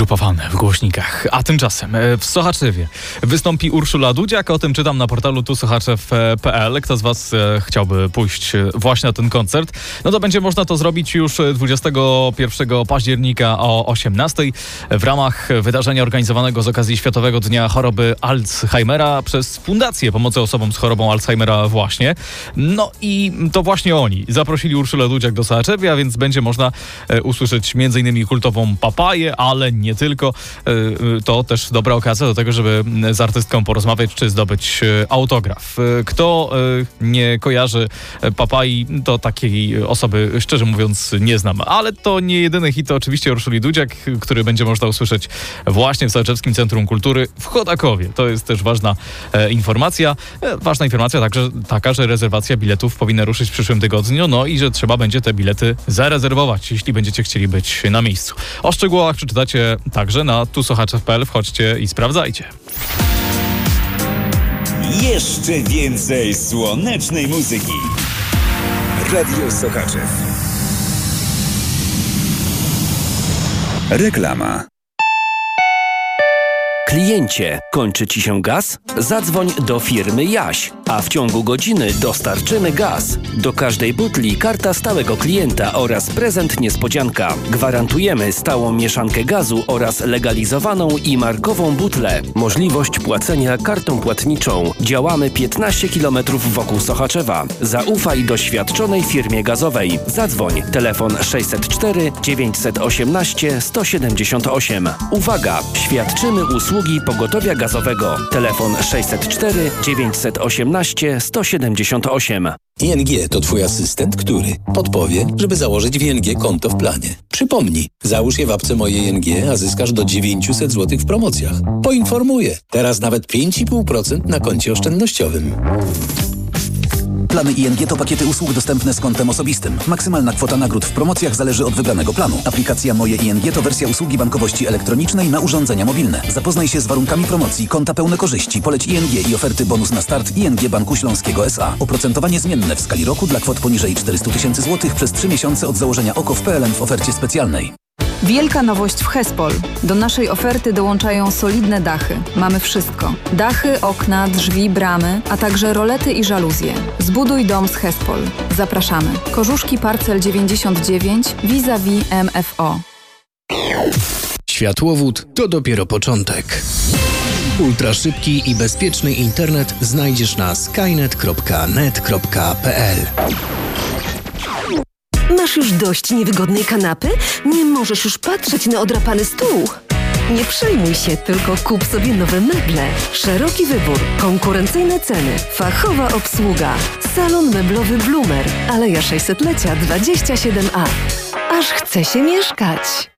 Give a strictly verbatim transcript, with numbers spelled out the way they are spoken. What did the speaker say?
Grupa Fan w głośnikach. A tymczasem w Sochaczewie wystąpi Urszula Dudziak. O tym czytam na portalu tu sochaczew kropka pe el. Kto z was chciałby pójść właśnie na ten koncert? No to będzie można to zrobić już dwudziestego pierwszego października o osiemnastej w ramach wydarzenia organizowanego z okazji Światowego Dnia Choroby Alzheimera przez Fundację Pomocy Osobom z Chorobą Alzheimera właśnie. No i to właśnie oni zaprosili Urszulę Dudziak do Sochaczewia, więc będzie można usłyszeć między innymi kultową Papaję, ale nie tylko. To też dobra okazja do tego, żeby z artystką porozmawiać czy zdobyć autograf. Kto nie kojarzy Papai, to takiej osoby szczerze mówiąc nie znam. Ale to nie jedyny hit, to oczywiście Urszuli Dudziak, który będzie można usłyszeć właśnie w Sochaczewskim Centrum Kultury w Chodakowie. To jest też ważna e, informacja. E, ważna informacja także taka, że rezerwacja biletów powinna ruszyć w przyszłym tygodniu, no i że trzeba będzie te bilety zarezerwować, jeśli będziecie chcieli być na miejscu. O szczegółach przeczytacie także na tu sochaczew kropka pe el. Wchodźcie i sprawdzajcie. Jeszcze więcej słonecznej muzyki. Radio Sochaczew. Reklama. Kliencie, kończy ci się gaz? Zadzwoń do firmy Jaś, a w ciągu godziny dostarczymy gaz. Do każdej butli karta stałego klienta oraz prezent niespodzianka. Gwarantujemy stałą mieszankę gazu oraz legalizowaną i markową butlę. Możliwość płacenia kartą płatniczą. Działamy piętnaście kilometrów wokół Sochaczewa. Zaufaj doświadczonej firmie gazowej. Zadzwoń. Telefon sześćset cztery dziewięćset osiemnaście sto siedemdziesiąt osiem. Uwaga! Świadczymy usługi pogotowia gazowego. Telefon sześćset cztery dziewięćset osiemnaście sto siedemdziesiąt osiem. I N G to twój asystent, który podpowie, żeby założyć w I N G konto w planie. Przypomnij, załóż je w apce Moje I N G, a zyskasz do dziewięćset złotych w promocjach. Poinformuję, teraz nawet pięć i pół procent na koncie oszczędnościowym. Plany I N G to pakiety usług dostępne z kontem osobistym. Maksymalna kwota nagród w promocjach zależy od wybranego planu. Aplikacja Moje I N G to wersja usługi bankowości elektronicznej na urządzenia mobilne. Zapoznaj się z warunkami promocji, konta pełne korzyści, poleć I N G i oferty bonus na start I N G Banku Śląskiego S A. Oprocentowanie zmienne w skali roku dla kwot poniżej czterysta tysięcy złotych przez trzy miesiące od założenia O K O w P L N w ofercie specjalnej. Wielka nowość w Hespol. Do naszej oferty dołączają solidne dachy. Mamy wszystko. Dachy, okna, drzwi, bramy, a także rolety i żaluzje. Zbuduj dom z Hespol. Zapraszamy. Korzuszki Parcel dziewięćdziesiąt dziewięć vis-a-vis M F O. Światłowód to dopiero początek. Ultraszybki i bezpieczny internet znajdziesz na skynet kropka net kropka pe el. Masz już dość niewygodnej kanapy? Nie możesz już patrzeć na odrapany stół? Nie przejmuj się, tylko kup sobie nowe meble. Szeroki wybór, konkurencyjne ceny, fachowa obsługa. Salon meblowy Bloomer, Aleja sześćsetlecia dwadzieścia siedem A. Aż chce się mieszkać.